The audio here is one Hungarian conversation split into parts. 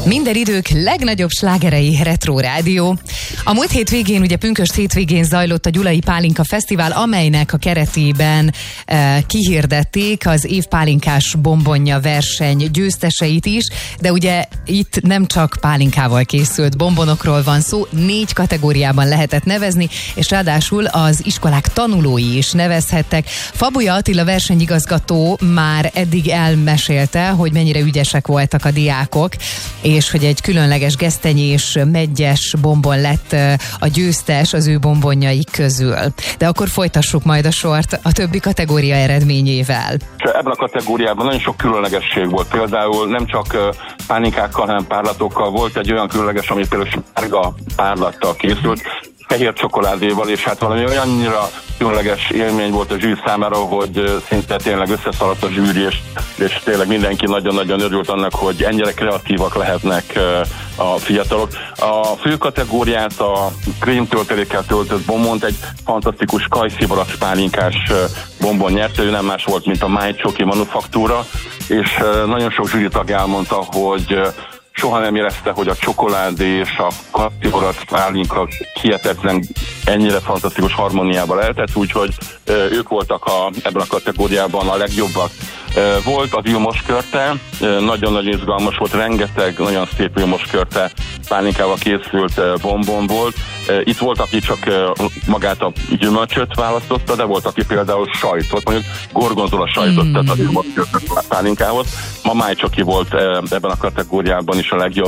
Minden idők legnagyobb slágerei Retro Rádió. A múlt hétvégén, ugye pünkösd hétvégén zajlott a Gyulai Pálinka Fesztivál, amelynek a keretében kihirdették az év pálinkás bombonja verseny győzteseit is, de ugye itt nem csak pálinkával készült bombonokról van szó, 4 kategóriában lehetett nevezni, és ráadásul az iskolák tanulói is nevezhettek. Fabuja Attila versenyigazgató már eddig elmesélte, hogy mennyire ügyesek voltak a diákok, és hogy egy különleges gesztenyés meggyes bombon lett a győztes az ő bombonjaik közül. De akkor folytassuk majd a sort a többi kategória eredményével. Ebben a kategóriában nagyon sok különlegesség volt. Például nem csak pálinkákkal, hanem párlatokkal volt egy olyan különleges, ami például sárga párlattal készült, fehér csokoládéval, és hát valami olyannyira különleges élmény volt a zsűri számára, hogy szinte tényleg összeszaladt a zsűri, és tényleg mindenki nagyon-nagyon örült annak, hogy ennyire kreatívak lehetnek a fiatalok. A fő kategóriát, a krémtöltelékkel töltött bombont egy fantasztikus kajszibarack pálinkás bombon nyerte, ő nem más volt, mint a My Csoki manufaktúra, és nagyon sok zsűritag elmondta, hogy soha nem érezte, hogy a csokoládé és a kajszibarack pálinka hihetetlen ennyire fantasztikus harmóniában lehetett, úgyhogy ők voltak ebben a kategóriában a legjobbak. Volt a vilmoskörte, nagyon-nagyon izgalmas volt, rengeteg nagyon szép vilmoskörte pálinkával készült bombon volt. Itt volt, aki csak magát a gyümölcsöt választotta, de volt, aki például sajtot, mondjuk gorgonzola sajtot tett a vilmoskörte pálinkához. Ma My Csoki volt ebben a kategóriában is a legjobb.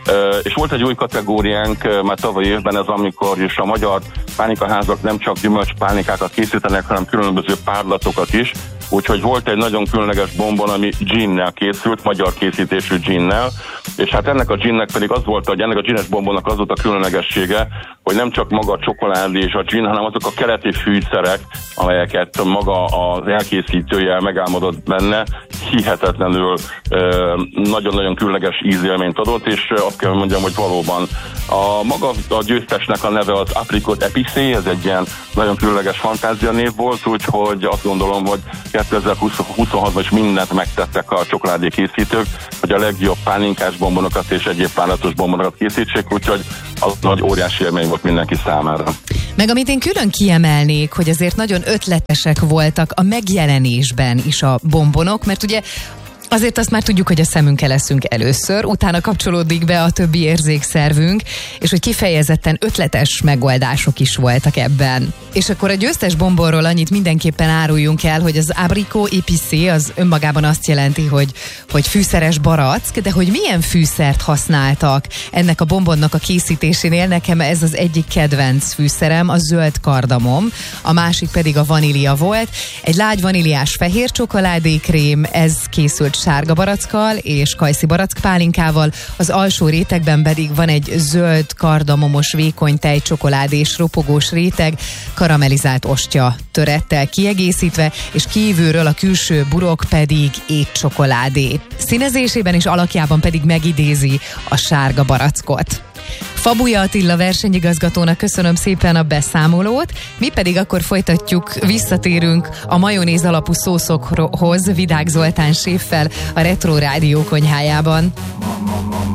És volt egy új kategóriánk már tavaly évben, ez amikor is a magyar pálinkaházak nem csak gyümölcspálinkákat készítenek, hanem különböző párlatokat is. Úgyhogy volt egy nagyon különleges bombon, ami ginnel készült, magyar készítésű ginnel, és hát ennek a ginnek pedig az volt, hogy ennek a ginnes bombonnak az volt a különlegessége, hogy nem csak maga a csokoládé és a gin, hanem azok a keleti fűszerek, amelyeket maga az elkészítője megálmodott benne, hihetetlenül nagyon-nagyon különleges ízélményt adott, és azt kell mondjam, hogy valóban maga a győztesnek a neve az Apricot Épicé, ez egy ilyen nagyon különleges fantázia név volt, úgyhogy azt gondolom, hogy 2026-ban is mindent megtettek a csokoládé készítők, hogy a legjobb pálinkás bombonokat és egyéb pálatos bombonokat készítsék, úgyhogy az nagy óriási élmény volt mindenki számára. Meg amit én külön kiemelnék, hogy azért nagyon ötletesek voltak a megjelenésben is a bombonok, mert ugye azért azt már tudjuk, hogy a szemünkkel leszünk először, utána kapcsolódik be a többi érzékszervünk, és hogy kifejezetten ötletes megoldások is voltak ebben. És akkor a győztes bombonról annyit mindenképpen áruljunk el, hogy az Apricot Épicé az önmagában azt jelenti, hogy fűszeres barack, de hogy milyen fűszert használtak ennek a bombonnak a készítésénél, nekem ez az egyik kedvenc fűszerem, a zöld kardamom, a másik pedig a vanília volt. Egy lágy vaníliás fehér csokoládékrém, ez készült sárga barackkal és kajszibarack pálinkával, az alsó rétegben pedig van egy zöld kardamomos vékony tejcsokoládés ropogós réteg, karamellizált ostya törettel kiegészítve, és kívülről a külső burok pedig étcsokoládé. Színezésében és alakjában pedig megidézi a sárga barackot. Fabuja Attila versenyigazgatónak köszönöm szépen a beszámolót, mi pedig akkor folytatjuk, visszatérünk a majonéz alapú szószokhoz Vidák Zoltán séffel a Retro Rádió konyhájában.